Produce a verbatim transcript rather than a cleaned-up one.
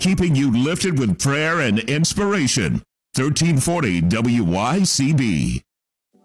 keeping you lifted with prayer and inspiration. thirteen forty W Y C B.